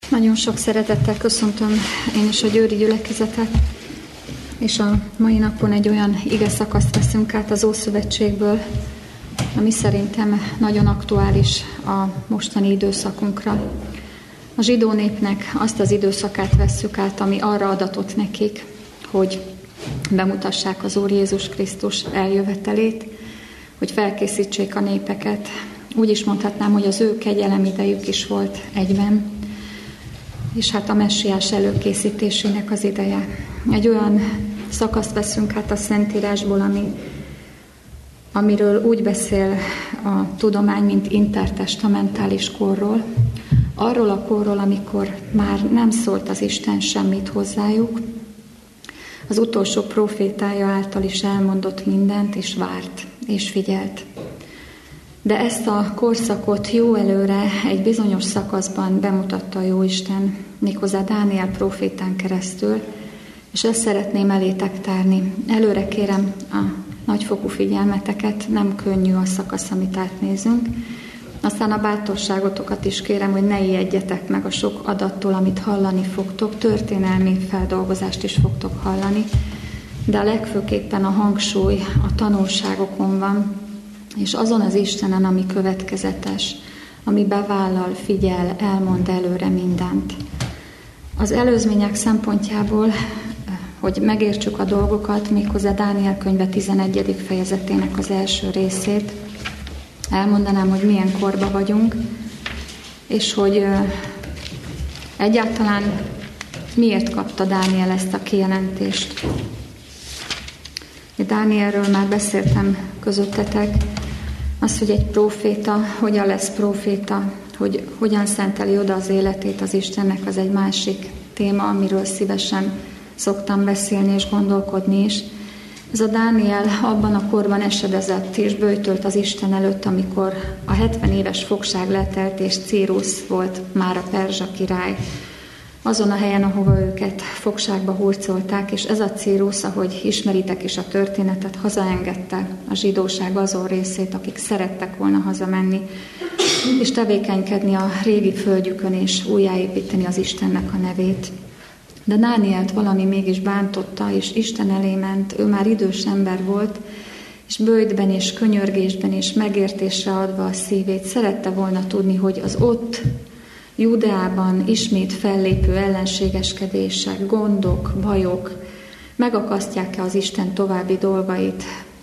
Nagyon sok szeretettel köszöntöm én is a győri gyülekezetet, és a mai napon egy olyan ige szakaszt veszünk át az Ószövetségből, ami szerintem nagyon aktuális a mostani időszakunkra. A zsidó népnek azt az időszakát vesszük át, ami arra adatott nekik, hogy bemutassák az Úr Jézus Krisztus eljövetelét, hogy felkészítsék a népeket. Úgy is mondhatnám, hogy az ő kegyelem idejük is volt egyben, és hát a messiás előkészítésének az ideje. Egy olyan szakaszt veszünk át a Szentírásból, amiről úgy beszél a tudomány, mint intertestamentális korról, arról a korról, amikor már nem szólt az Isten semmit hozzájuk, az utolsó profétája által is elmondott mindent, és várt, és figyelt. De ezt a korszakot jó előre egy bizonyos szakaszban bemutatta a Jóisten, méghozzá Dániel prófétán keresztül, és ezt szeretném elétek tárni. Előre kérem a nagyfokú figyelmeteket, nem könnyű a szakasz, amit átnézünk. Aztán a bátorságotokat is kérem, hogy ne ijedjetek meg a sok adattól, amit hallani fogtok, történelmi feldolgozást is fogtok hallani, de a legfőképpen a hangsúly a tanulságokon van, és azon az Istenen, ami következetes, ami bevállal, figyel, elmond előre mindent. Az előzmények szempontjából, hogy megértsük a dolgokat, méghozzá Dániel könyve 11. fejezetének az első részét, elmondanám, hogy milyen korba vagyunk, és hogy egyáltalán miért kapta Dániel ezt a kijelentést. Dánielről már beszéltem közöttetek, az, hogy egy próféta, hogyan lesz próféta, hogy hogyan szenteli oda az életét az Istennek, az egy másik téma, amiről szívesen szoktam beszélni és gondolkodni is. Ez a Dániel abban a korban esedezett és böjtölt az Isten előtt, amikor a 70 éves fogság letelt, és Círusz volt már a perzsa király, azon a helyen, ahova őket fogságba hurcolták, és ez a Círusz, ahogy ismeritek is a történetet, hazaengedte a zsidóság azon részét, akik szerettek volna hazamenni, és tevékenykedni a régi földjükön, és újjáépíteni az Istennek a nevét. De Dánielt valami mégis bántotta, és Isten elé ment, ő már idős ember volt, és böjtben és könyörgésben és megértésre adva a szívét szerette volna tudni, hogy az ott Judeában ismét fellépő ellenségeskedések, gondok, bajok megakasztják-e az Isten további dolgait?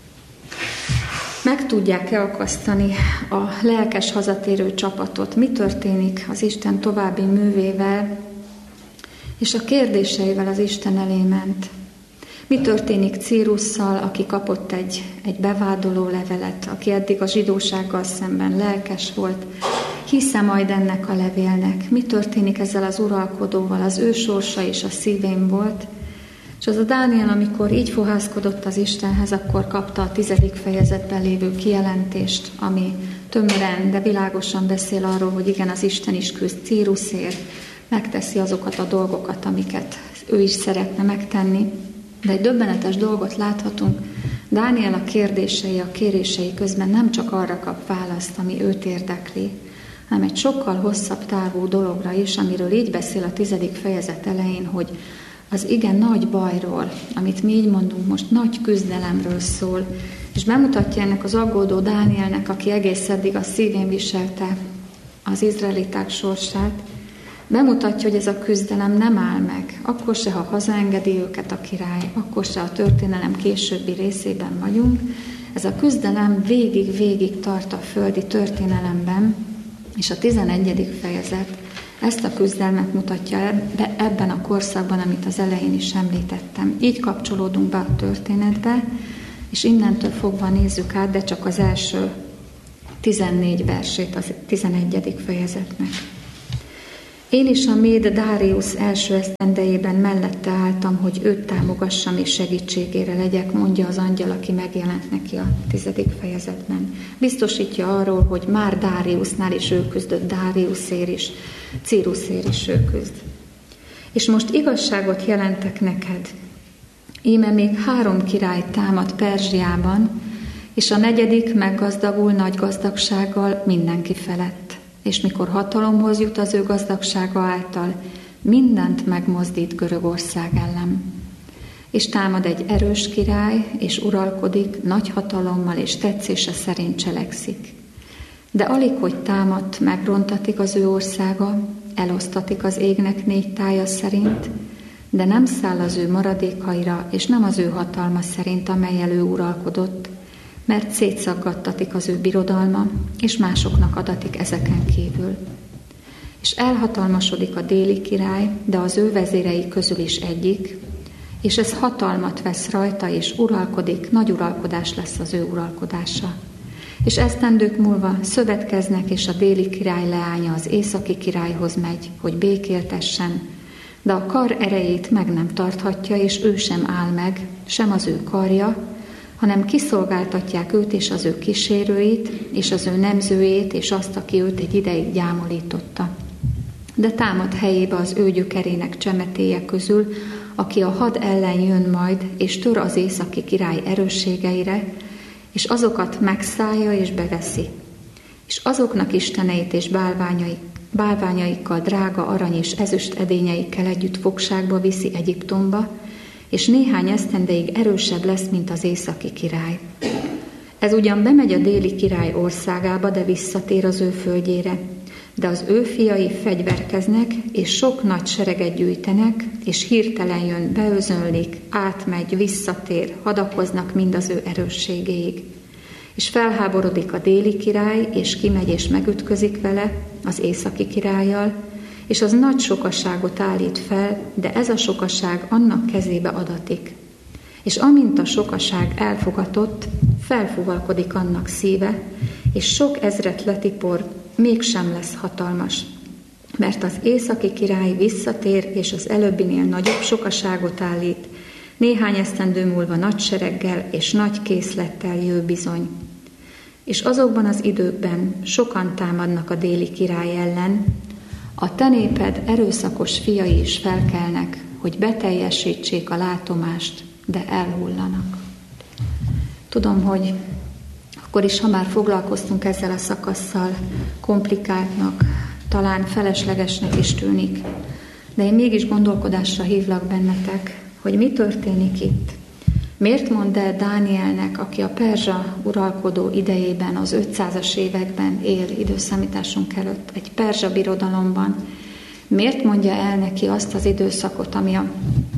Meg tudják-e akasztani a lelkes hazatérő csapatot? Mi történik az Isten további művével? És a kérdéseivel az Isten elé ment. Mi történik Círusszal, aki kapott egy bevádoló levelet, aki eddig a zsidósággal szemben lelkes volt, hisze majd ennek a levélnek? Mi történik ezzel az uralkodóval? Az ő sorsa is a szívén volt. És az a Dániel, amikor így fohászkodott az Istenhez, akkor kapta a 10. fejezetben lévő kijelentést, ami tömören, de világosan beszél arról, hogy igen, az Isten is küzd Círuszért, megteszi azokat a dolgokat, amiket ő is szeretne megtenni. De egy döbbenetes dolgot láthatunk, Dániel a kérdései, a kérései közben nem csak arra kap választ, ami őt érdekli, hanem egy sokkal hosszabb távú dologra is, amiről így beszél a 10. fejezet elején, hogy az igen nagy bajról, amit mi így mondunk most, nagy küzdelemről szól, és bemutatja ennek az aggódó Dánielnek, aki egész eddig a szívén viselte az izraeliták sorsát, bemutatja, hogy ez a küzdelem nem áll meg, akkor se, ha hazaengedi őket a király, akkor se a történelem későbbi részében vagyunk. Ez a küzdelem végig tart a földi történelemben, és a 11. fejezet ezt a küzdelmet mutatja ebben a korszakban, amit az elején is említettem. Így kapcsolódunk be a történetbe, és innentől fogva nézzük át, de csak az első 14 versét az 11. fejezetnek. Én is a méd Dáriusz első esztendejében mellette álltam, hogy őt támogassam és segítségére legyek, mondja az angyal, aki megjelent neki a 10. fejezetben. Biztosítja arról, hogy már Dáriusznál is ő küzdött, Dáriuszér is, Círuszér is ő küzd. És most igazságot jelentek neked. Íme még 3 király támad Perzsiában, és a 4. meggazdagul nagy gazdagsággal mindenki felett. és mikor hatalomhoz jut az ő gazdagsága által, mindent megmozdít Görögország ellen. És támad egy erős király, és uralkodik, nagy hatalommal és tetszése szerint cselekszik. De alig, hogy támadt, megrontatik az ő országa, elosztatik az égnek 4 tája szerint, de nem száll az ő maradékaira, és nem az ő hatalma szerint, amellyel ő uralkodott, mert szétszaggattatik az ő birodalma, és másoknak adatik ezeken kívül. És elhatalmasodik a déli király, de az ő vezérei közül is egyik, és ez hatalmat vesz rajta, és uralkodik, nagy uralkodás lesz az ő uralkodása. És esztendők múlva szövetkeznek, és a déli király leánya az északi királyhoz megy, hogy békéltessen, de a kar erejét meg nem tarthatja, és ő sem áll meg, sem az ő karja, hanem kiszolgáltatják őt és az ő kísérőit, és az ő nemzőjét, és azt, aki őt egy ideig gyámolította. De támad helyébe az ő gyökerének csemetéje közül, aki a had ellen jön majd, és tör az északi király erősségeire, és azokat megszállja és beveszi. És azoknak isteneit és bálványaikkal, drága arany és ezüst edényeikkel együtt fogságba viszi Egyiptomba, és néhány esztendeig erősebb lesz, mint az északi király. Ez ugyan bemegy a déli király országába, de visszatér az ő földjére. De az ő fiai fegyverkeznek, és sok nagy sereget gyűjtenek, és hirtelen jön, beözönlik, átmegy, visszatér, hadakoznak mind az ő erősségéig. És felháborodik a déli király, és kimegy és megütközik vele, az északi királlyal, és az nagy sokaságot állít fel, de ez a sokaság annak kezébe adatik. És amint a sokaság elfogatott, felfúvalkodik annak szíve, és sok ezret letipor, mégsem lesz hatalmas. Mert az északi király visszatér, és az előbbinél nagyobb sokaságot állít, néhány esztendő múlva nagy sereggel és nagy készlettel jő bizony. És azokban az időkben sokan támadnak a déli király ellen, a te néped erőszakos fiai is felkelnek, hogy beteljesítsék a látomást, de elhullanak. Tudom, hogy akkor is, ha már foglalkoztunk ezzel a szakasszal, komplikáltnak, talán feleslegesnek is tűnik, de én mégis gondolkodásra hívlak bennetek, hogy mi történik itt. Miért mond el Dánielnek, aki a perzsa uralkodó idejében, az 500-as években él időszámításunk előtt, egy perzsa birodalomban, miért mondja el neki azt az időszakot, ami a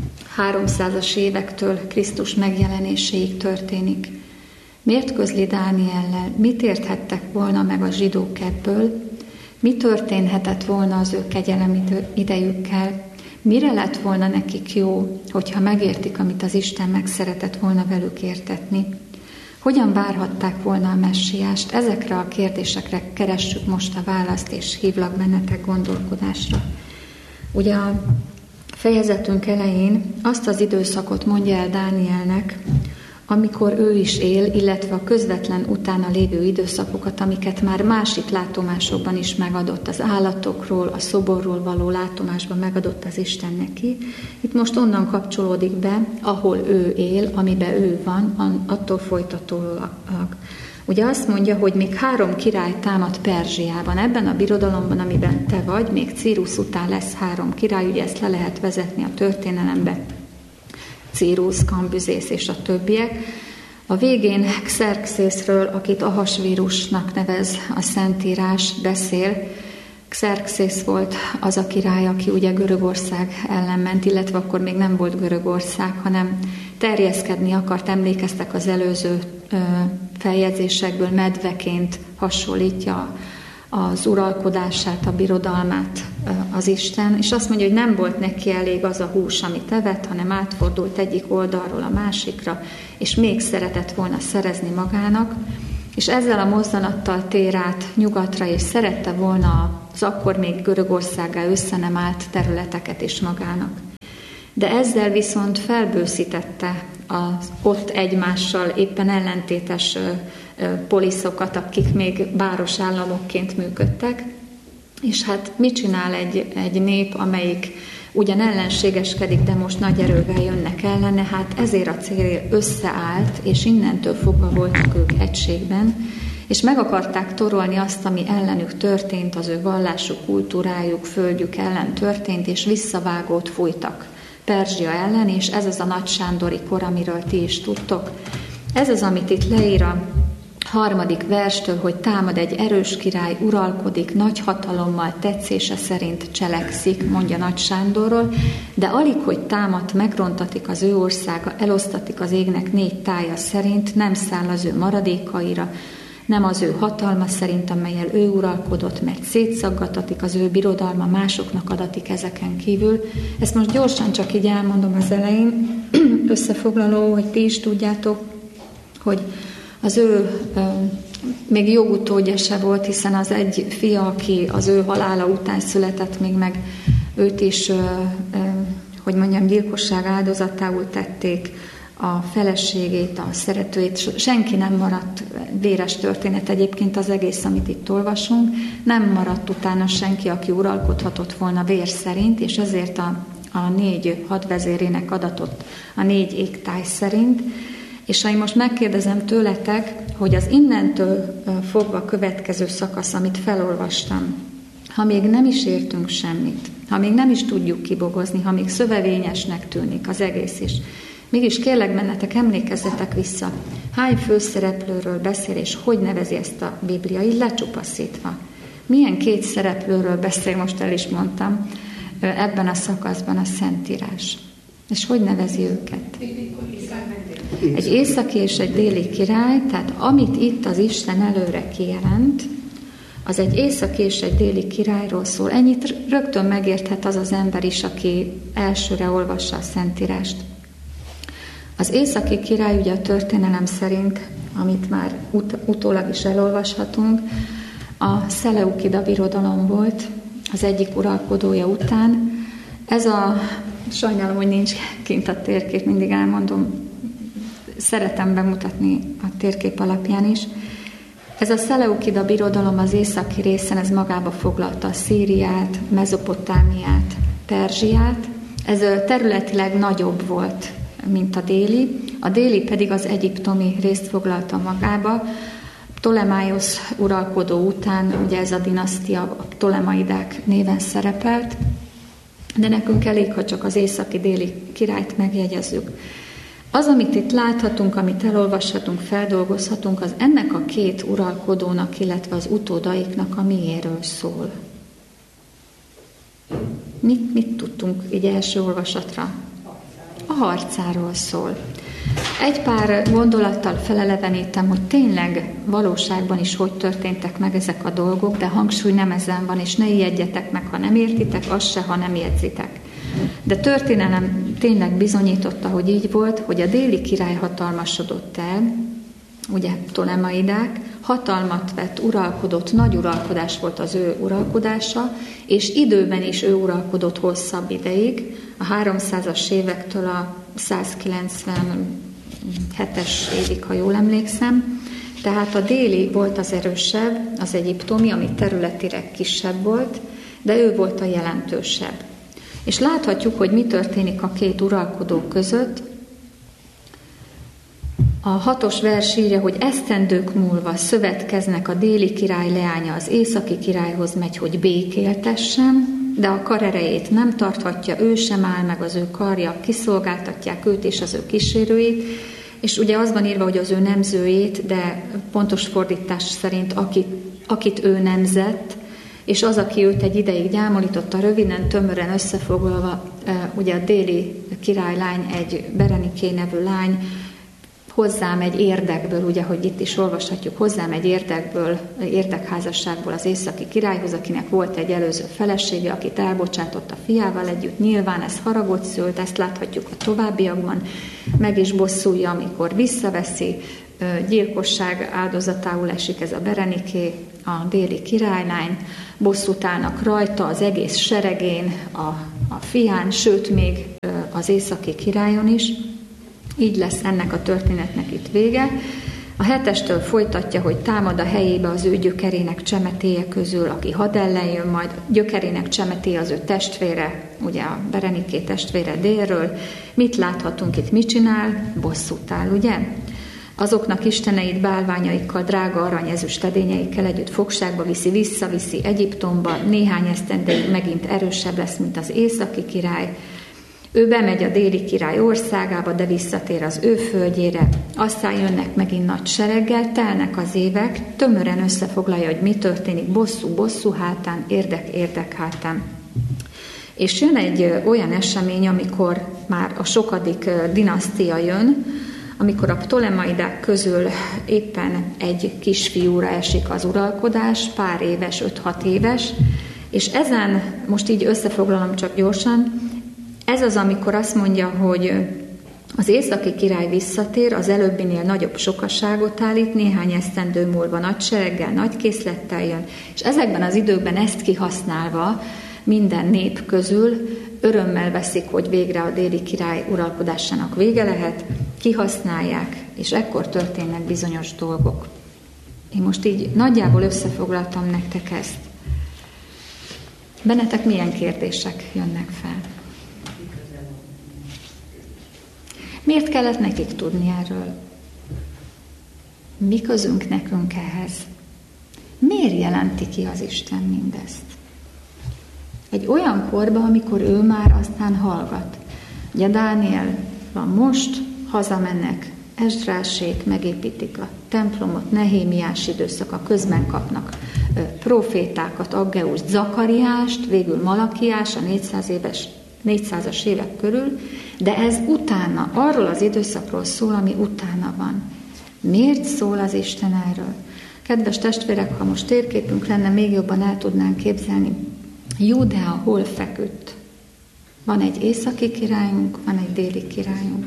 300-as évektől Krisztus megjelenéséig történik? Miért közli Dániellel? Mit érthettek volna meg a zsidók ebből? Mi történhetett volna az ő kegyelem idejükkel? Mire lett volna nekik jó, hogyha megértik, amit az Isten meg szeretett volna velük értetni? Hogyan várhatták volna a messiást? Ezekre a kérdésekre keressük most a választ, és hívlak bennetek gondolkodásra. Ugye a fejezetünk elején azt az időszakot mondja el Dánielnek, amikor ő is él, illetve a közvetlen utána lévő időszakokat, amiket már másik látomásokban is megadott, az állatokról, a szoborról való látomásban megadott az Isten neki. Itt most onnan kapcsolódik be, ahol ő él, amiben ő van, attól folytatólag. Ugye azt mondja, hogy még 3 király támad Perzsiában. Ebben a birodalomban, amiben te vagy, még Círus után lesz 3 király, ugye ezt le lehet vezetni a történelembe. Círus, Kambüzész és a többiek. A végén Xerxészről, akit Ahasvérusnak nevez a Szentírás, beszél. Xerxész volt az a király, aki ugye Görögország ellen ment, illetve akkor még nem volt Görögország, hanem terjeszkedni akart. Emlékeztek az előző feljegyzésekből, medveként hasonlítja az uralkodását, a birodalmát az Isten, és azt mondja, hogy nem volt neki elég az a hús, amit evett, hanem átfordult egyik oldalról a másikra, és még szeretett volna szerezni magának, és ezzel a mozzanattal tér át nyugatra, és szerette volna az akkor még Görögországgá össze nem állt területeket is magának. De ezzel viszont felbőszítette az ott egymással éppen ellentétes poliszokat, akik még báros államokként működtek, és hát mit csinál egy nép, amelyik ugyan ellenségeskedik, de most nagy erővel jönnek ellene, hát ezért a célért összeállt, és innentől fogva voltak ők egységben, és meg akarták torolni azt, ami ellenük történt, az ő vallásuk, kultúrájuk, földjük ellen történt, és visszavágót fújtak Perzsia ellen, és ez az a Nagy Sándori kor, amiről ti is tudtok. Ez az, amit itt leír a 3. verstől, hogy támad egy erős király, uralkodik, nagy hatalommal, tetszése szerint cselekszik, mondja Nagy Sándorról, de alig, hogy támad, megrontatik az ő országa, elosztatik az égnek 4 tája szerint, nem száll az ő maradékaira, nem az ő hatalma szerint, amellyel ő uralkodott, mert szétszaggattatik az ő birodalma, másoknak adatik ezeken kívül. Ezt most gyorsan csak így elmondom az elején, összefoglaló, hogy ti is tudjátok, hogy az ő még jogutódja se volt, hiszen az egy fia, aki az ő halála után született, még meg őt is, hogy mondjam, gyilkosság áldozatául tették, a feleségét, a szeretőjét, senki nem maradt, véres történet egyébként az egész, amit itt olvasunk, nem maradt utána senki, aki uralkodhatott volna vér szerint, és ezért a 4 hadvezérének adatott a 4 égtáj szerint. És ha én most megkérdezem tőletek, hogy az innentől fogva következő szakasz, amit felolvastam, ha még nem is értünk semmit, ha még nem is tudjuk kibogozni, ha még szövevényesnek tűnik az egész is, mégis kérlek bennetek, emlékezzetek vissza, hány főszereplőről beszél, és hogy nevezi ezt a Biblia, így lecsupaszítva. Milyen 2 szereplőről beszél, most el is mondtam, ebben a szakaszban a Szentírás. És hogy nevezi őket? Egy északi és egy déli király, tehát amit itt az Isten előre kijelent, az egy északi és egy déli királyról szól. Ennyit rögtön megérthet az az ember is, aki elsőre olvassa a Szentírást. Az északi király ugye a történelem szerint, amit már utólag is elolvashatunk, a Szeleukida birodalom volt az egyik uralkodója után. Ez a, sajnálom, hogy nincs kint a térkép, mindig elmondom, szeretem bemutatni a térkép alapján is. Ez a Szeleukida birodalom az északi részen, ez magába foglalta Szíriát, Mezopotámiát, Perzsiát. Ez területileg nagyobb volt, mint a déli. A déli pedig az egyiptomi részt foglalta magába. Ptolemáiosz uralkodó után, ugye ez a dinasztia, a Ptolemaidák néven szerepelt, de nekünk elég, ha csak az északi-déli királyt megjegyezzük. Az, amit itt láthatunk, amit elolvashatunk, feldolgozhatunk, az ennek a 2 uralkodónak, illetve az utódaiknak a miéről szól. Mit tudtunk így első olvasatra? A harcáról szól. Egy pár gondolattal felelevenítem, hogy tényleg valóságban is hogy történtek meg ezek a dolgok, de hangsúly nem ezen van, és ne ijedjetek meg, ha nem értitek, az se, ha nem jegyzitek. De történelem tényleg bizonyította, hogy így volt, hogy a déli király hatalmasodott el, ugye Ptolemaidák, hatalmat vett, uralkodott, nagy uralkodás volt az ő uralkodása, és időben is ő uralkodott hosszabb ideig, a 300-as évektől a 197-es évig, ha jól emlékszem. Tehát a déli volt az erősebb, az egyiptomi, ami területileg kisebb volt, de ő volt a jelentősebb. És láthatjuk, hogy mi történik a 2 uralkodó között. A 6. vers írja, hogy esztendők múlva szövetkeznek, a déli király leánya az északi királyhoz megy, hogy békéltessen, de a karerejét nem tarthatja, ő sem áll meg, az ő karja, kiszolgáltatják őt és az ő kísérőit, és ugye az van írva, hogy az ő nemzőjét, de pontos fordítás szerint akit ő nemzett, és az, aki őt egy ideig gyámolította, röviden, tömören összefoglalva, ugye a déli királylány, egy Bereniké nevű lány, hozzámegy érdekből, ugye, hogy itt is olvashatjuk, hozzámegy érdekházasságból az északi királyhoz, akinek volt egy előző felesége, akit elbocsátott a fiával együtt. Nyilván ez haragot szült, ezt láthatjuk a továbbiakban, meg is bosszulja, amikor visszaveszi, gyilkosság áldozatául esik ez a Bereniké, a déli királylány, bosszút állnak rajta az egész seregén, a fián, sőt még az északi királyon is. Így lesz ennek a történetnek itt vége. A 7-estől folytatja, hogy támad a helyébe az ő gyökerének csemetéje közül, aki had ellen jön, majd gyökerének csemetéje az ő testvére, ugye a Bereniké testvére délről. Mit láthatunk itt, mit csinál? Bosszút áll, ugye? Azoknak isteneit bálványaikkal, drága arany, ezüst edényeikkel együtt fogságba viszi, visszaviszi Egyiptomba, néhány esztendeig megint erősebb lesz, mint az északi király. Ő bemegy a déli király országába, de visszatér az ő földjére. Aztán jönnek megint nagy sereggel, telnek az évek, tömören összefoglalja, hogy mi történik, bosszú hátán, érdek hátán. És jön egy olyan esemény, amikor már a sokadik dinasztia jön, amikor a Ptolemaidák közül éppen egy kisfiúra esik az uralkodás, pár éves, 5-6 éves, és ezen, most így összefoglalom csak gyorsan, ez az, amikor azt mondja, hogy az északi király visszatér, az előbbinél nagyobb sokaságot állít, néhány esztendő múlva nagy sereggel, nagy készlettel jön, és ezekben az időkben ezt kihasználva minden nép közül örömmel veszik, hogy végre a déli király uralkodásának vége lehet, kihasználják, és ekkor történnek bizonyos dolgok. Én most így nagyjából összefoglaltam nektek ezt. Bennetek milyen kérdések jönnek fel? Miért kellett nekik tudni erről? Mi közünk nekünk ehhez? Miért jelenti ki az Isten mindezt? Egy olyan korban, amikor ő már aztán hallgat. Ugye Dániel van most, hazamennek, Esdrásék megépítik a templomot, Nehémiás időszaka, közben kapnak profétákat, Aggeust, Zakariást, végül Malakiás a 400-as évek körül, de ez utána, arról az időszakról szól, ami utána van. Miért szól az Isten erről? Kedves testvérek, ha most térképünk lenne, még jobban el tudnánk képzelni, Júdea hol feküdt? Van egy északi királyunk, van egy déli királyunk.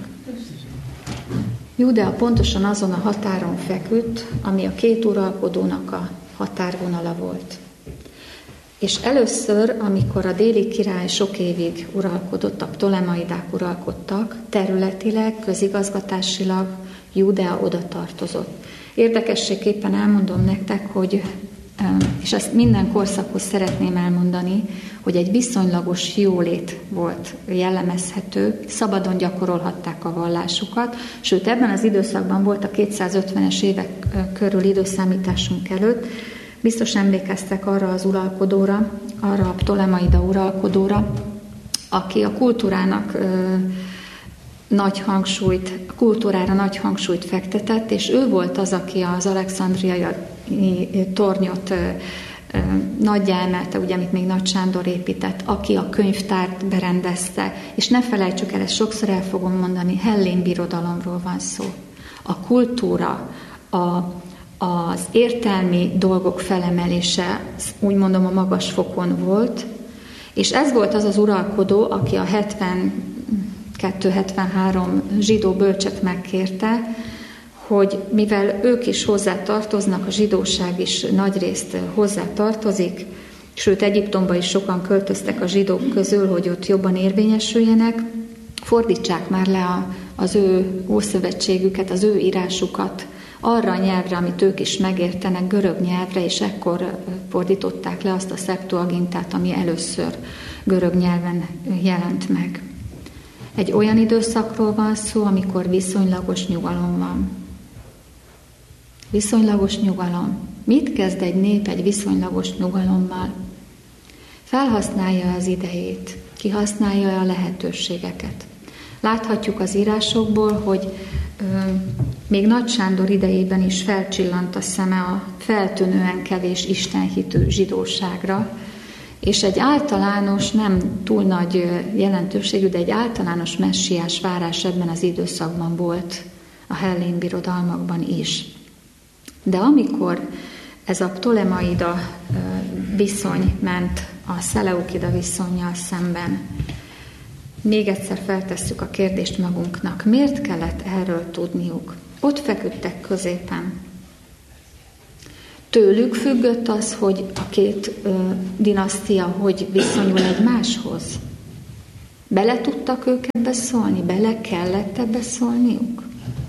Júdea pontosan azon a határon feküdt, ami a két uralkodónak a határvonala volt. És először, amikor a déli király sok évig uralkodott, a Ptolemaidák uralkodtak, területileg, közigazgatásilag Júdea oda tartozott. Érdekességképpen elmondom nektek, hogy, és ezt minden korszakhoz szeretném elmondani, hogy egy viszonylagos jólét volt jellemezhető, szabadon gyakorolhatták a vallásukat, sőt ebben az időszakban volt a 250-es évek körül időszámításunk előtt, biztos emlékeztek arra az uralkodóra, arra a Ptolemaida uralkodóra, aki a kultúrára nagy hangsúlyt fektetett, és ő volt az, aki az alexandriai tornyot nagyjá emelte, ugye, amit még Nagy Sándor épített, aki a könyvtárt berendezte, és ne felejtsük el, ezt sokszor el fogom mondani, hellén birodalomról van szó. A kultúra, az értelmi dolgok felemelése, úgy mondom, a magas fokon volt, és ez volt az az uralkodó, aki a 72-73 zsidó bölcset megkérte, hogy mivel ők is hozzá tartoznak, a zsidóság is nagyrészt hozzá tartozik, sőt Egyiptomba is sokan költöztek a zsidók közül, hogy ott jobban érvényesüljenek, fordítsák már le az ő ószövetségüket, az ő írásukat arra a nyelvre, amit ők is megértenek, görög nyelvre, és ekkor fordították le azt a Septuagintát, ami először görög nyelven jelent meg. Egy olyan időszakról van szó, amikor viszonylagos nyugalom van. Viszonylagos nyugalom. Mit kezd egy nép egy viszonylagos nyugalommal? Felhasználja az idejét, kihasználja a lehetőségeket. Láthatjuk az írásokból, hogy még Nagy Sándor idejében is felcsillant a szeme a feltűnően kevés istenhitű zsidóságra, és egy általános, nem túl nagy jelentőségű, de egy általános messiás várás ebben az időszakban volt a hellén birodalmakban is. De amikor ez a Ptolemaida viszony ment a Szeleukida viszonnyal szemben, még egyszer feltesszük a kérdést magunknak, miért kellett erről tudniuk? Ott feküdtek középen. Tőlük függött az, hogy a két dinasztia hogy viszonyul egymáshoz. Bele tudtak őket beszólni? Bele kellett ebbe szólniuk?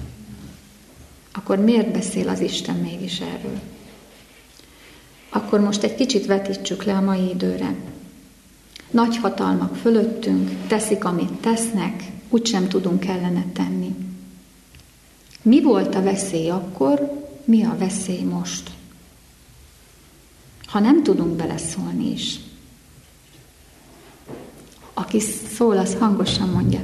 Akkor miért beszél az Isten mégis erről? Akkor most egy kicsit vetítsük le a mai időre. Nagy hatalmak fölöttünk, teszik, amit tesznek, úgysem tudunk ellene tenni. Mi volt a veszély akkor, mi a veszély most? Ha nem tudunk beleszólni is. Aki szól, az hangosan mondja.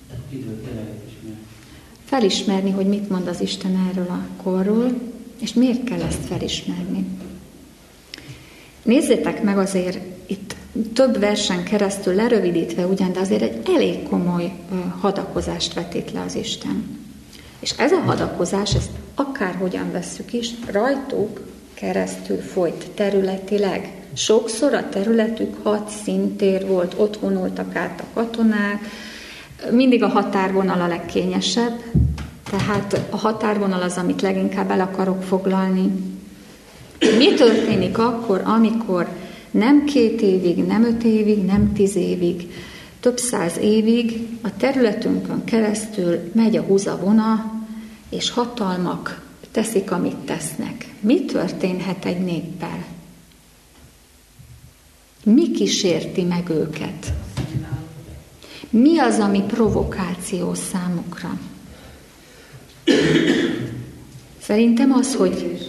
Felismerni, hogy mit mond az Isten erről a korról, és miért kell ezt felismerni. Nézzétek meg azért itt több versen keresztül lerövidítve ugyan, de azért egy elég komoly hadakozást vetít le az Isten. És ez a hadakozás, ezt akárhogyan vesszük is, rajtuk keresztül folyt területileg. Sokszor a területük 6 színtér volt, ott vonultak át a katonák, mindig a határvonal a legkényesebb, tehát a határvonal az, amit leginkább el akarok foglalni. Mi történik akkor, amikor nem 2 évig, nem 5 évig, nem 10 évig, több 100 évig a területünkön keresztül megy a húzavona, és hatalmak teszik, amit tesznek. Mi történhet egy néppel? Mi kísérti meg őket? Mi az, ami provokáció számukra? Szerintem az, hogy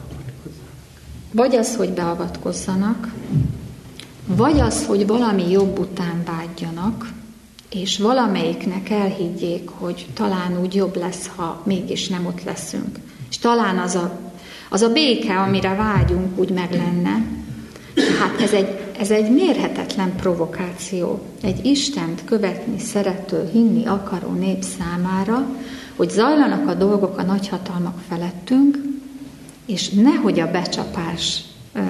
vagy az, hogy beavatkozzanak, vagy az, hogy valami jobb után vágyjanak, és valamelyiknek elhiggyék, hogy talán úgy jobb lesz, ha mégis nem ott leszünk. És talán az a béke, amire vágyunk, úgy meg lenne. Tehát ez egy mérhetetlen provokáció. Egy Istent követni, szerető, hinni akaró nép számára, hogy zajlanak a dolgok a nagyhatalmak felettünk, és nehogy a becsapás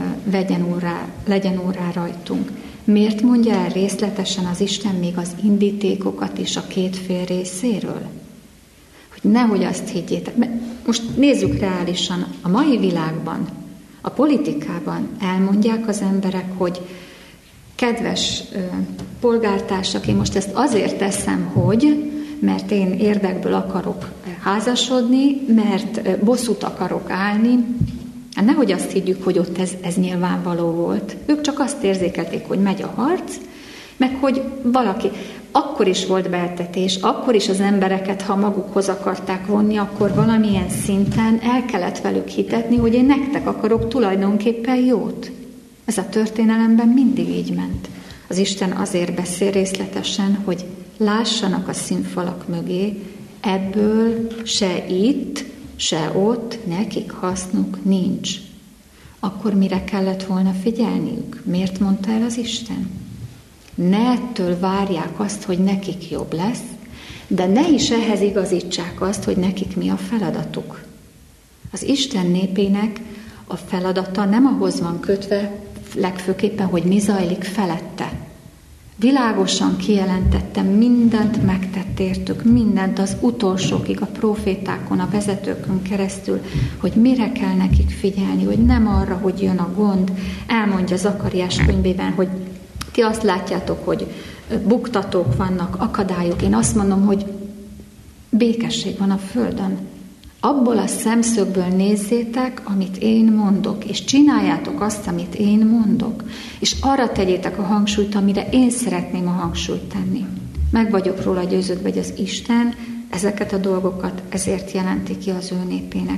legyen órá rajtunk. Miért mondja el részletesen az Isten még az indítékokat is a 2 fél részéről? Hogy nehogy azt higgyétek. Most nézzük reálisan, a mai világban, a politikában elmondják az emberek, hogy kedves polgártársak, én most ezt azért teszem, mert én érdekből akarok házasodni, mert bosszút akarok állni. Hát nehogy azt higgyük, hogy ott ez nyilvánvaló volt. Ők csak azt érzékelték, hogy megy a harc, meg hogy valaki, akkor is volt beltetés, akkor is az embereket, ha magukhoz akarták vonni, akkor valamilyen szinten el kellett velük hitetni, hogy én nektek akarok tulajdonképpen jót. Ez a történelemben mindig így ment. Az Isten azért beszél részletesen, hogy lássanak a színfalak mögé, ebből se itt, se ott nekik hasznuk nincs. Akkor mire kellett volna figyelniük? Miért mondta el az Isten? Ne ettől várják azt, hogy nekik jobb lesz, de ne is ehhez igazítsák azt, hogy nekik mi a feladatuk. Az Isten népének a feladata nem ahhoz van kötve, legfőképpen, hogy mi zajlik felette. Világosan kijelentettem, mindent megtett értük, mindent az utolsókig, a profétákon, a vezetőkön keresztül, hogy mire kell nekik figyelni, hogy nem arra, hogy jön a gond. Elmondja Zakariás könyvében, hogy ti azt látjátok, hogy buktatók vannak, akadályok. Én azt mondom, hogy békesség van a földön. Abból a szemszögből nézzétek, amit én mondok, és csináljátok azt, amit én mondok. És arra tegyétek a hangsúlyt, amire én szeretném a hangsúlyt tenni. Meg vagyok róla győződve, hogy az Isten ezeket a dolgokat ezért jelenti ki az ő népének.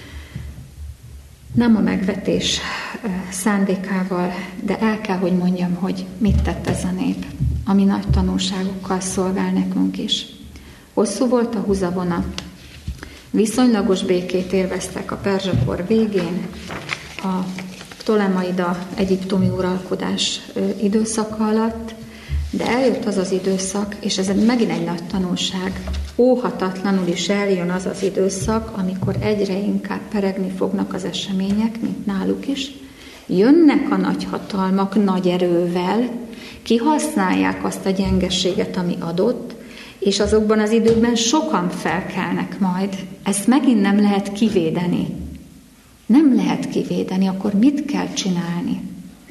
Nem a megvetés szándékával, de el kell, hogy mondjam, hogy mit tett ez a nép, ami nagy tanulságokkal szolgál nekünk is. Hosszú volt a húzavona, viszonylagos békét élveztek a perzsa-kor végén, a Ptolemaida egyiptomi uralkodás időszaka alatt, de eljött az az időszak, és ez megint egy nagy tanulság, óhatatlanul is eljön az az időszak, amikor egyre inkább peregni fognak az események, mint náluk is. Jönnek a nagyhatalmak nagy erővel, kihasználják azt a gyengeséget, ami adott, és azokban az időkben sokan felkelnek majd. Ezt megint nem lehet kivédeni. Nem lehet kivédeni, akkor mit kell csinálni?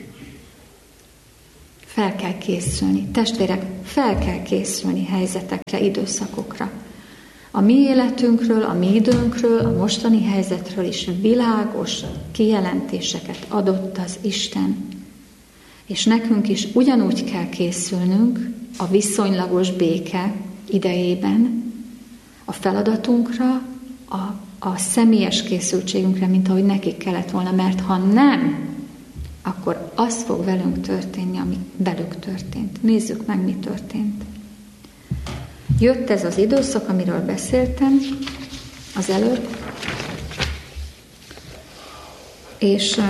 Fel kell készülni. Testvérek, fel kell készülni helyzetekre, időszakokra. A mi életünkről, a mi időnkről, a mostani helyzetről is világos kijelentéseket adott az Isten. És nekünk is ugyanúgy kell készülnünk a viszonylagos béke idejében, a feladatunkra, a személyes készültségünkre, mint ahogy nekik kellett volna, mert ha nem, akkor az fog velünk történni, ami velük történt. Nézzük meg, mi történt. Jött ez az időszak, amiről beszéltem az előbb, és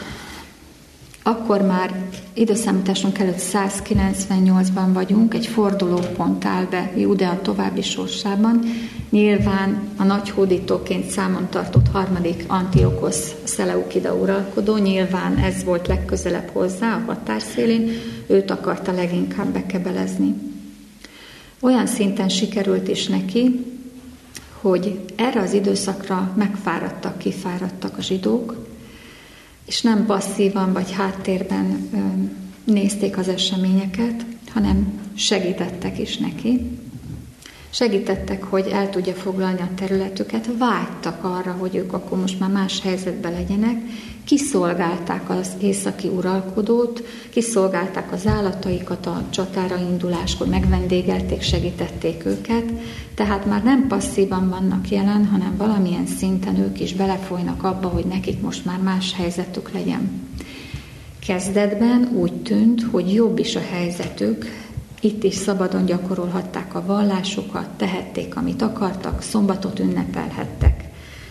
akkor már időszámításunk előtt 198-ban vagyunk, egy fordulópont áll be Júdea további sorsában. Nyilván a nagy hódítóként számon tartott harmadik Antiokosz Szeleukida uralkodó, nyilván ez volt legközelebb hozzá a határszélén, őt akarta leginkább bekebelezni. Olyan szinten sikerült is neki, hogy erre az időszakra megfáradtak, kifáradtak a zsidók, és nem passzívan vagy háttérben nézték az eseményeket, hanem segítettek is neki. Segítettek, hogy el tudja foglalni a területüket, vágytak arra, hogy ők akkor most már más helyzetben legyenek, kiszolgálták az északi uralkodót, kiszolgálták az állataikat a csatára induláskor, megvendégelték, segítették őket, tehát már nem passzívan vannak jelen, hanem valamilyen szinten ők is belefolynak abba, hogy nekik most már más helyzetük legyen. Kezdetben úgy tűnt, hogy jobb is a helyzetük, itt is szabadon gyakorolhatták a vallásukat, tehették, amit akartak, szombatot ünnepelhettek.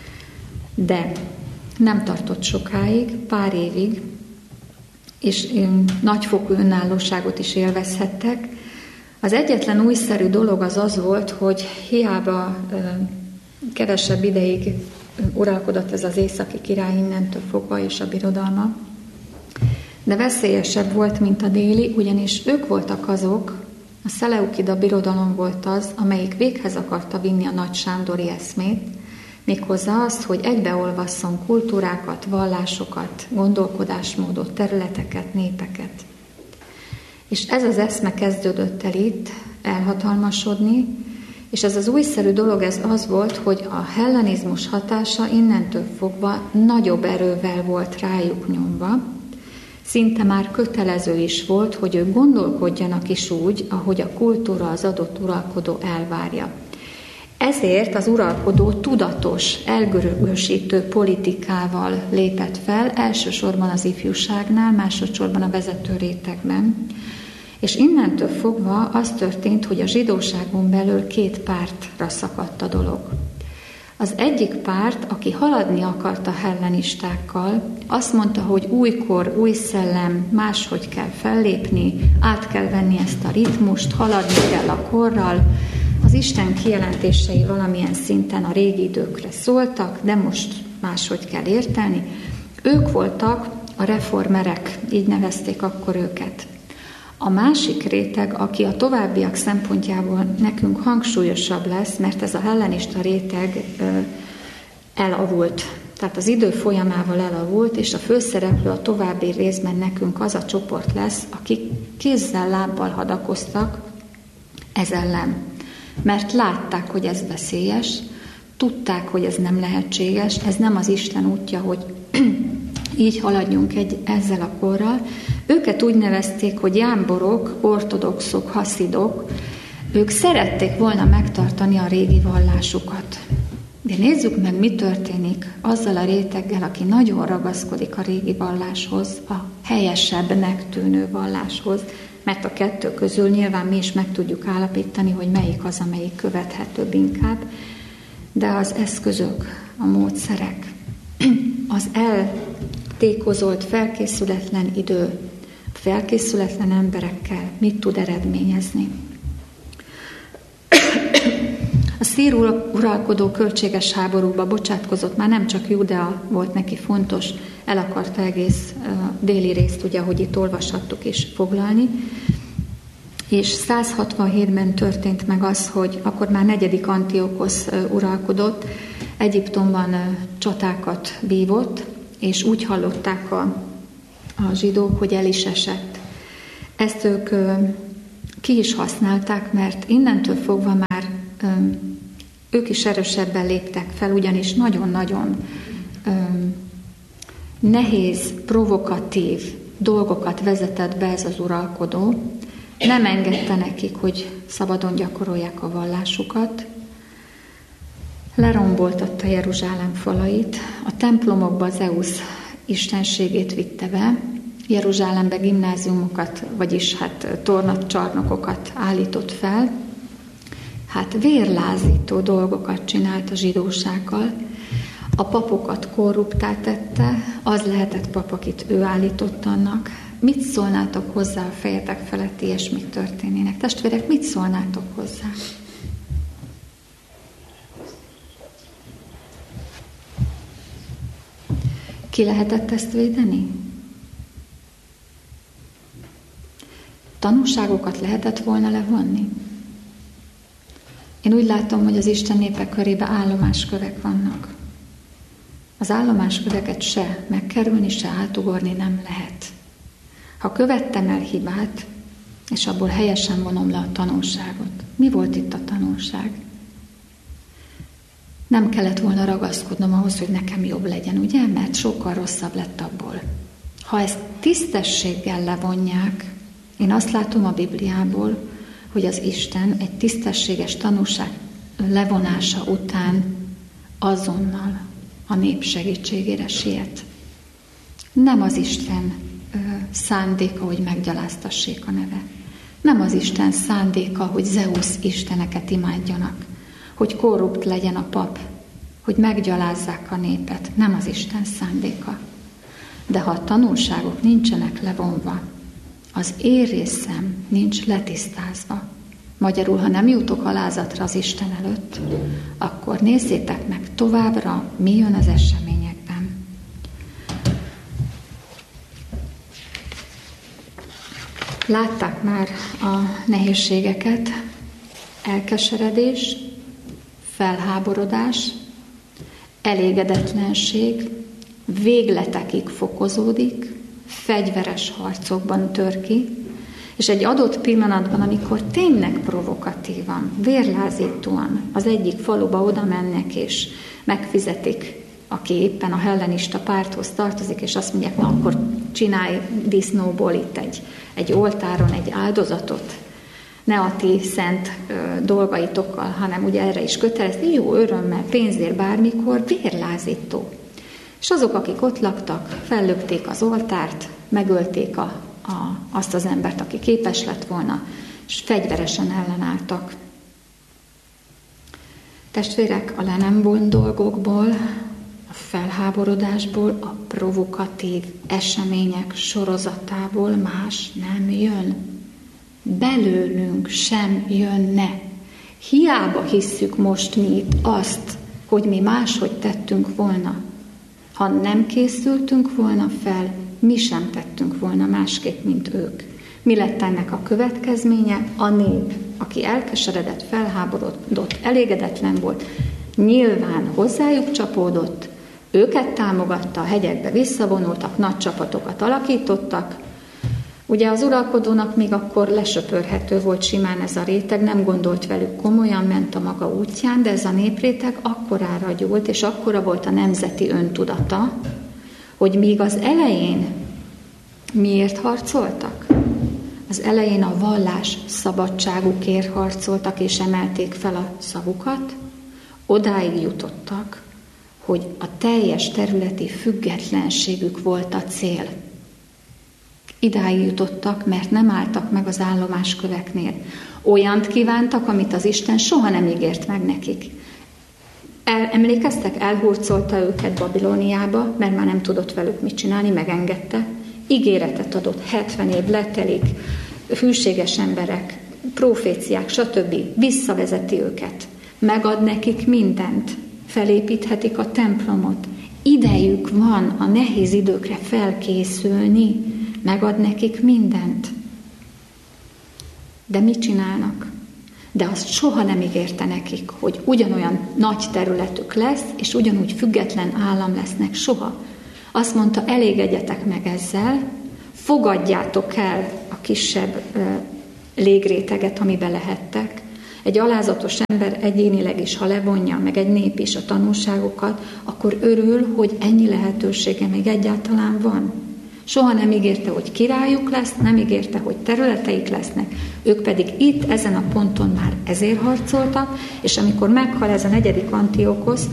De nem tartott sokáig, pár évig, és nagyfokú önállóságot is élvezhettek. Az egyetlen újszerű dolog az volt, hogy hiába kevesebb ideig uralkodott ez az északi király innentől fogva és a birodalma, de veszélyesebb volt, mint a déli, ugyanis ők voltak azok, a Szeleukida birodalom volt az, amelyik véghez akarta vinni a nagy sándori eszmét, méghozzá azt, hogy egybeolvasszon kultúrákat, vallásokat, gondolkodásmódot, területeket, népeket. És ez az eszme kezdődött el itt elhatalmasodni, és ez az újszerű dolog ez az volt, hogy a hellenizmus hatása innentől fogva nagyobb erővel volt rájuk nyomva, szinte már kötelező is volt, hogy ők gondolkodjanak is úgy, ahogy a kultúra az adott uralkodó elvárja. Ezért az uralkodó tudatos, elgörögösítő politikával lépett fel, elsősorban az ifjúságnál, másodszorban a vezető rétegben. És innentől fogva az történt, hogy a zsidóságon belül két pártra szakadt a dolog. Az egyik párt, aki haladni akart a hellenistákkal, azt mondta, hogy újkor, új szellem, máshogy kell fellépni, át kell venni ezt a ritmust, haladni kell a korral. Az Isten kijelentései valamilyen szinten a régi időkre szóltak, de most máshogy kell érteni. Ők voltak a reformerek, így nevezték akkor őket. A másik réteg, aki a továbbiak szempontjából nekünk hangsúlyosabb lesz, mert ez a hellenista réteg elavult. Tehát az idő folyamával elavult, és a főszereplő a további részben nekünk az a csoport lesz, akik kézzel, lábbal hadakoztak ez ellen. Mert látták, hogy ez veszélyes, tudták, hogy ez nem lehetséges, ez nem az Isten útja, hogy így haladjunk ezzel a korral. Őket úgy nevezték, hogy jámborok, ortodoxok, haszidok. Ők szerették volna megtartani a régi vallásukat. De nézzük meg, mi történik azzal a réteggel, aki nagyon ragaszkodik a régi valláshoz, a helyesebbnek tűnő valláshoz, mert a kettő közül nyilván mi is meg tudjuk állapítani, hogy melyik az, amelyik követhetőbb inkább, de az eszközök, a módszerek, az eltékozolt, felkészületlen idő, felkészületlen emberekkel mit tud eredményezni. A szír uralkodó költséges háborúba bocsátkozott, már nem csak Júdea volt neki fontos, el akarta egész déli részt, ugye, ahogy itt olvashattuk is, foglalni, és 167-ben történt meg az, hogy akkor már 4. Antiokosz uralkodott, Egyiptomban csatákat vívott, és úgy hallották a zsidók, hogy el is esett. Ezt ők ki is használták, mert innentől fogva már ők is erősebben léptek fel, ugyanis nagyon-nagyon nehéz, provokatív dolgokat vezetett be ez az uralkodó. Nem engedte nekik, hogy szabadon gyakorolják a vallásukat. leromboltatta Jeruzsálem falait, a templomokba Zeusz istenségét vitte be, Jeruzsálembe gimnáziumokat, vagyis tornacsarnokokat állított fel, vérlázító dolgokat csinált a zsidósággal, a papokat korruptá tette, az lehetett pap, akit ő állított annak. Mit szólnátok hozzá, a fejetek felett ilyesmik történének? Testvérek, mit szólnátok hozzá? Ki lehetett ezt védeni? Tanúságokat lehetett volna levonni? Én úgy látom, hogy az Isten népek körében állomáskövek vannak. Az állomásköveket se megkerülni, se átugorni nem lehet. Ha követtem el hibát, és abból helyesen vonom le a tanulságot. Mi volt itt a tanulság? Nem kellett volna ragaszkodnom ahhoz, hogy nekem jobb legyen, ugye? Mert sokkal rosszabb lett abból. Ha ezt tisztességgel levonják, én azt látom a Bibliából, hogy az Isten egy tisztességes tanúság levonása után azonnal a nép segítségére siet. Nem az Isten szándéka, hogy meggyaláztassék a neve. Nem az Isten szándéka, hogy Zeusz isteneket imádjanak, hogy korrupt legyen a pap, hogy meggyalázzák a népet. Nem az Isten szándéka. De ha a tanulságok nincsenek levonva, az én részem nincs letisztázva. Magyarul, ha nem jutok alázatra az Isten előtt, akkor nézzétek meg továbbra, mi jön az eseményekben. Látták már a nehézségeket, elkeseredés, felháborodás, elégedetlenség, végletekig fokozódik, fegyveres harcokban tör ki, és egy adott pillanatban, amikor tényleg provokatívan, vérlázítóan az egyik faluba oda mennek, és megfizetik, aki éppen a hellenista párthoz tartozik, és azt mondják, na akkor csinálj disznóból itt egy oltáron egy áldozatot, ne a ti szent dolgaitokkal, hanem ugye erre is kötelezni, jó, örömmel, pénzért, bármikor, vérlázító. És azok, akik ott laktak, fellökték az oltárt, megölték azt az embert, aki képes lett volna, és fegyveresen ellenálltak. Testvérek, a le nem vont dolgokból, a felháborodásból, a provokatív események sorozatából más nem jön. Belőlünk sem jönne. Hiába hisszük most mi itt azt, hogy mi máshogy tettünk volna. Ha nem készültünk volna fel, mi sem tettünk volna másképp, mint ők. Mi lett ennek a következménye? A nép, aki elkeseredett, felháborodott, elégedetlen volt, nyilván hozzájuk csapódott, őket támogatta, a hegyekbe visszavonultak, nagy csapatokat alakítottak. Ugye az uralkodónak még akkor lesöpörhető volt simán ez a réteg, nem gondolt velük komolyan, ment a maga útján, de ez a népréteg akkorára gyúlt, és akkora volt a nemzeti öntudata, hogy míg az elején miért harcoltak? Az elején a vallás szabadságukért harcoltak, és emelték fel a szavukat, odáig jutottak, hogy a teljes területi függetlenségük volt a cél. Idáig jutottak, mert nem álltak meg az állomásköveknél. Olyant kívántak, amit az Isten soha nem ígért meg nekik. Emlékeztek, elhurcolta őket Babilóniába, mert már nem tudott velük mit csinálni, megengedte. Ígéretet adott, 70 év letelik, hűséges emberek, proféciák, stb. Visszavezeti őket. Megad nekik mindent, felépíthetik a templomot. Idejük van a nehéz időkre felkészülni, megad nekik mindent. De mit csinálnak? De azt soha nem ígérte nekik, hogy ugyanolyan nagy területük lesz, és ugyanúgy független állam lesznek soha. Azt mondta, elégedjetek meg ezzel, fogadjátok el a kisebb légréteget, amiben lehettek. Egy alázatos ember egyénileg is, ha levonja, meg egy nép is a tanulságokat, akkor örül, hogy ennyi lehetősége még egyáltalán van. soha nem ígérte, hogy királyuk lesz, nem ígérte, hogy területeik lesznek, ők pedig itt, ezen a ponton már ezért harcoltak, és amikor meghal ez a 4. Antiókosz,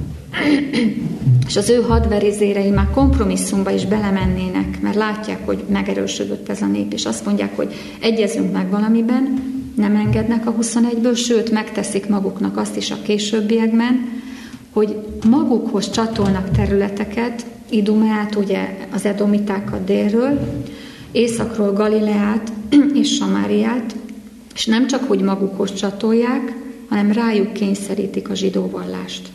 és az ő hadverizérei már kompromisszumba is belemennének, mert látják, hogy megerősödött ez a nép, és azt mondják, hogy egyezünk meg valamiben, nem engednek a 21-ből, sőt, megteszik maguknak azt is a későbbiekben, hogy magukhoz csatolnak területeket, Idumeát, ugye az edomitákat délről, északról Galileát és Samáriát, és nem csak, hogy magukhoz csatolják, hanem rájuk kényszerítik a zsidó vallást.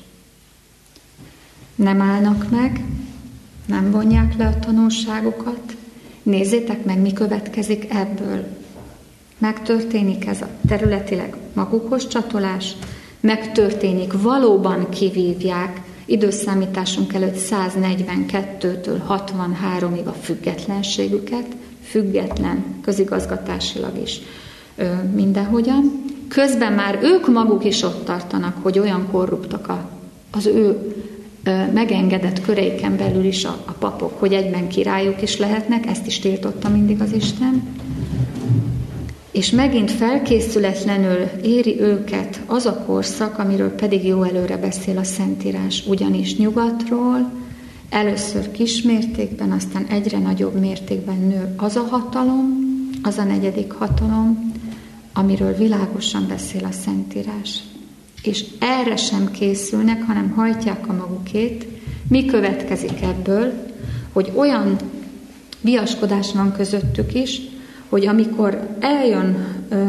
Nem állnak meg, nem vonják le a tanulságokat. Nézzétek meg, mi következik ebből. Megtörténik ez a területileg magukhoz csatolás, megtörténik, valóban kivívják időszámításunk előtt 142-től 63-ig a függetlenségüket, független közigazgatásilag is mindenhogyan. Közben már ők maguk is ott tartanak, hogy olyan korruptak az ő megengedett köreiken belül is a papok, hogy egyben királyok is lehetnek, ezt is tiltotta mindig az Isten. És megint felkészületlenül éri őket az a korszak, amiről pedig jó előre beszél a Szentírás, ugyanis nyugatról először kismértékben, aztán egyre nagyobb mértékben nő az a hatalom, az a 4. hatalom, amiről világosan beszél a Szentírás. És erre sem készülnek, hanem hajtják a magukét. Mi következik ebből, hogy olyan viaskodás van közöttük is, hogy amikor eljön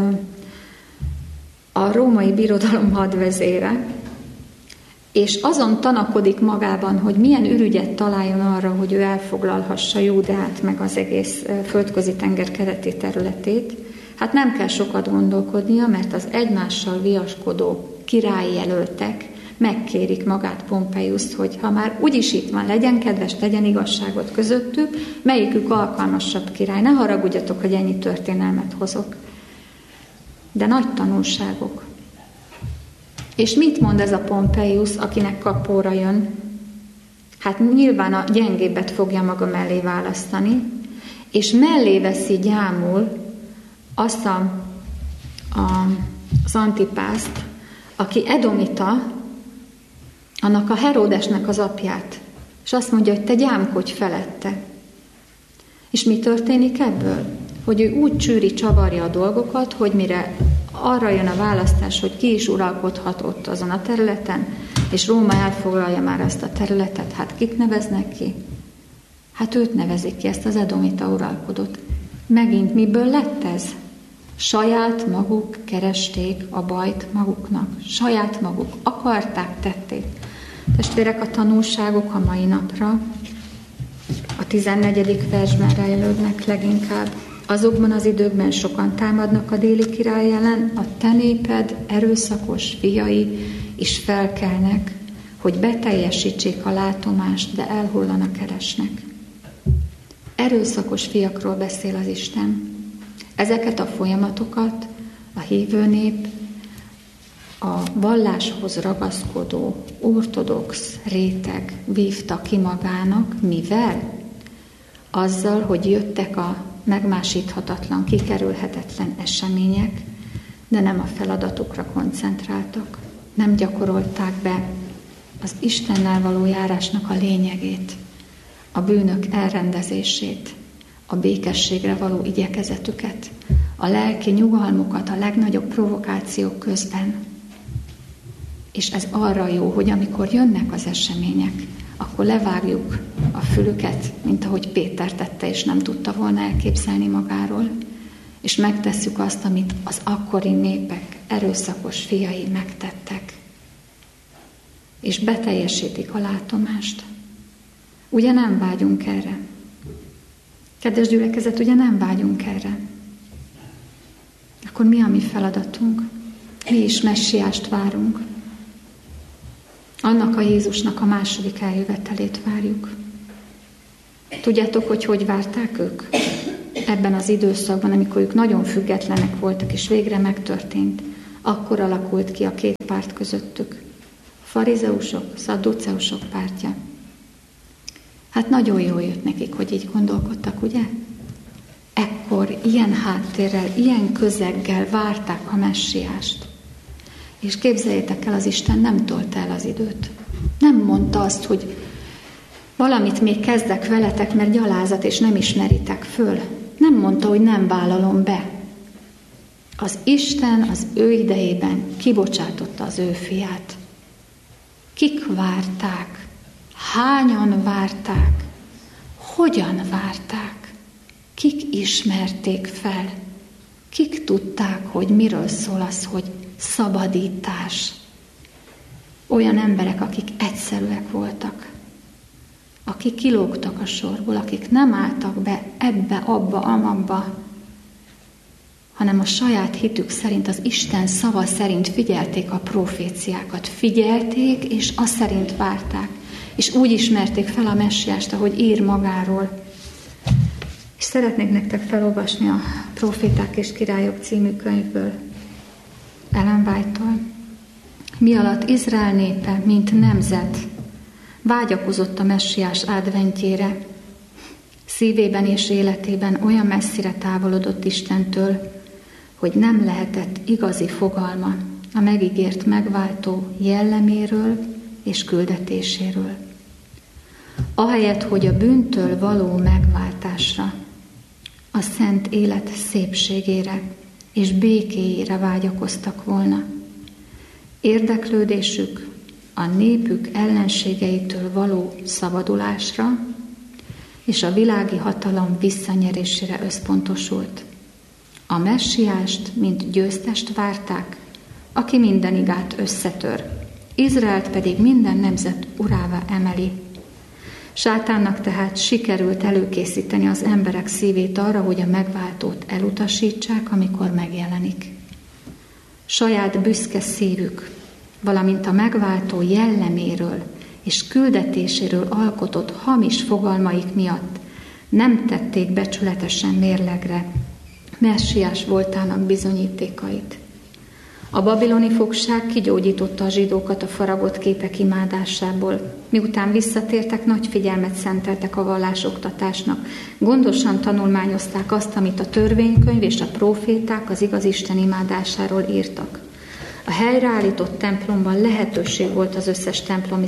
a római birodalom hadvezére, és azon tanakodik magában, hogy milyen ürügyet találjon arra, hogy ő elfoglalhassa Júdeát, meg az egész földközi tenger keleti területét, hát nem kell sokat gondolkodnia, mert az egymással viaskodó királyjelöltek megkérik magát Pompeiuszt, hogy ha már úgyis itt van, legyen kedves, tegyen igazságot közöttük, melyikük alkalmasabb király. Ne haragudjatok, hogy ennyi történelmet hozok. De nagy tanulságok. És mit mond ez a Pompeius, akinek kapóra jön? Hát nyilván a gyengébbet fogja maga mellé választani, és mellé veszi gyámul azt az Antipászt, aki edomita, annak a Heródesnek az apját, és azt mondja, hogy te gyámkodj felette. És mi történik ebből? Hogy ő úgy csűri, csavarja a dolgokat, hogy mire arra jön a választás, hogy ki is uralkodhat ott azon a területen, és Róma elfoglalja már ezt a területet, hát kit neveznek ki? Hát őt nevezik ki, ezt az edomita uralkodót. Megint miből lett ez? Saját maguk keresték a bajt maguknak. Saját maguk akarták, tették. Testvérek, a tanulságok a mai napra a 14. versben rejlődnek leginkább. Azokban az időkben sokan támadnak a déli király ellen, a te néped erőszakos fiai is felkelnek, hogy beteljesítsék a látomást, de elhullanak, keresnek. Erőszakos fiakról beszél az Isten. Ezeket a folyamatokat a hívő nép, a valláshoz ragaszkodó ortodox réteg vívta ki magának, mivel? Azzal, hogy jöttek a megmásíthatatlan, kikerülhetetlen események, de nem a feladatukra koncentráltak. Nem gyakorolták be az Istennel való járásnak a lényegét, a bűnök elrendezését, a békességre való igyekezetüket, a lelki nyugalmukat a legnagyobb provokációk közben. És ez arra jó, hogy amikor jönnek az események, akkor levágjuk a fülüket, mint ahogy Péter tette, és nem tudta volna elképzelni magáról, és megtesszük azt, amit az akkori népek erőszakos fiai megtettek, és beteljesítik a látomást. Ugye nem vágyunk erre? Kedves gyülekezet, ugye nem vágyunk erre? Akkor mi a mi feladatunk? Mi is messiást várunk. Annak a Jézusnak a második eljövetelét várjuk. Tudjátok, hogy várták ők? Ebben az időszakban, amikor ők nagyon függetlenek voltak, és végre megtörtént, akkor alakult ki a két párt közöttük. A farizeusok, szadduceusok pártja. Hát nagyon jól jött nekik, hogy így gondolkodtak, ugye? Ekkor ilyen háttérrel, ilyen közeggel várták a messiást. És képzeljétek el, az Isten nem tolta el az időt. Nem mondta azt, hogy valamit még kezdek veletek, mert gyalázat, és nem ismeritek föl. Nem mondta, hogy nem vállalom be. Az Isten az ő idejében kibocsátotta az ő fiát. Kik várták? Hányan várták? Hogyan várták? Kik ismerték fel? Kik tudták, hogy miről szól az, hogy szabadítás? Olyan emberek, akik egyszerűek voltak, akik kilógtak a sorból, akik nem álltak be ebbe, abba, amabba, hanem a saját hitük szerint, az Isten szava szerint figyelték a proféciákat. Figyelték, és azt szerint várták. És úgy ismerték fel a messiást, ahogy ír magáról. És szeretnék nektek felolvasni a Proféták és Királyok című könyvből, Ellen White-tól. Mi alatt Izrael népe, mint nemzet, vágyakozott a messiás adventjére, szívében és életében olyan messzire távolodott Istentől, hogy nem lehetett igazi fogalma a megígért megváltó jelleméről és küldetéséről. Ahelyett, hogy a bűntől való megváltásra, a szent élet szépségére és békéjére vágyakoztak volna, érdeklődésük a népük ellenségeitől való szabadulásra és a világi hatalom visszanyerésére összpontosult. A messiást, mint győztest várták, aki minden igát összetör, Izraelt pedig minden nemzet urává emeli. Sátánnak tehát sikerült előkészíteni az emberek szívét arra, hogy a megváltót elutasítsák, amikor megjelenik. Saját büszke szívük, valamint a megváltó jelleméről és küldetéséről alkotott hamis fogalmaik miatt nem tették becsületesen mérlegre messiás voltának bizonyítékait. A babiloni fogság kigyógyította a zsidókat a faragott képek imádásából. Miután visszatértek, nagy figyelmet szenteltek a vallásoktatásnak. Gondosan tanulmányozták azt, amit a törvénykönyv és a próféták az igaz Isten imádásáról írtak. A helyreállított templomban lehetőség volt az összes templomi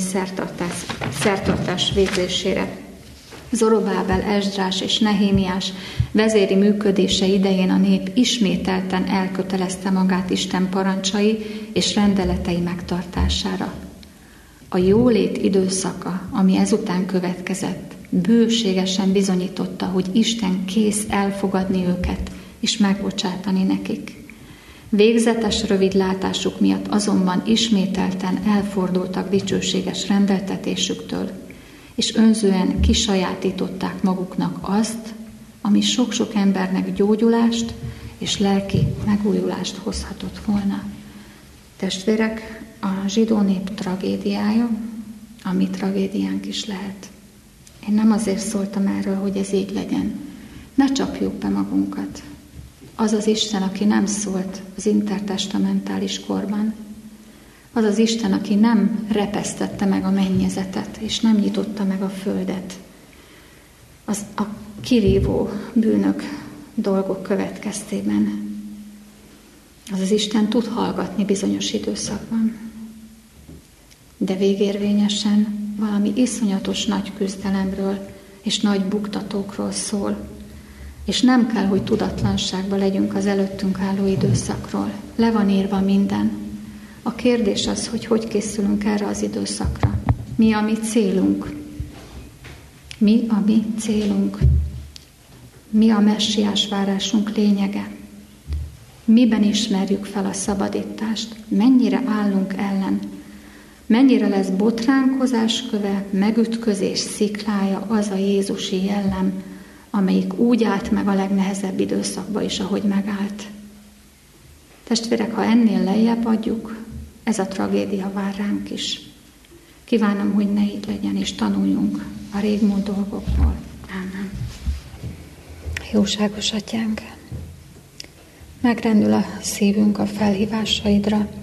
szertartás végzésére. Zorobábel, Esdrás és Nehémiás vezéri működése idején a nép ismételten elkötelezte magát Isten parancsai és rendeletei megtartására. A jólét időszaka, ami ezután következett, bőségesen bizonyította, hogy Isten kész elfogadni őket és megbocsátani nekik. Végzetes rövidlátásuk miatt azonban ismételten elfordultak dicsőséges rendeltetésüktől, és önzően kisajátították maguknak azt, ami sok-sok embernek gyógyulást és lelki megújulást hozhatott volna. Testvérek, a zsidó nép tragédiája, a mi tragédiánk is lehet. Én nem azért szóltam erről, hogy ez így legyen. Ne csapjuk be magunkat. Az az Isten, aki nem szólt az intertestamentális korban, az az Isten, aki nem repesztette meg a mennyezetet, és nem nyitotta meg a földet, az a kirívó bűnök, dolgok következtében. Az az Isten tud hallgatni bizonyos időszakban, de végérvényesen valami iszonyatos nagy küzdelemről és nagy buktatókról szól, és nem kell, hogy tudatlanságban legyünk az előttünk álló időszakról. Le van írva minden. A kérdés az, hogy hogy készülünk erre az időszakra. Mi a mi célunk? Mi a mi célunk? Mi a messiás várásunk lényege? Miben ismerjük fel a szabadítást? Mennyire állunk ellen? Mennyire lesz botránkozás köve, megütközés sziklája az a jézusi jellem, amelyik úgy állt meg a legnehezebb időszakba is, ahogy megállt? Testvérek, ha ennél lejjebb adjuk, ez a tragédia vár ránk is. Kívánom, hogy ne így legyen, és tanuljunk a régmúlt dolgokból. Ámen. Jóságos Atyánk, megrendül a szívünk a felhívásaidra,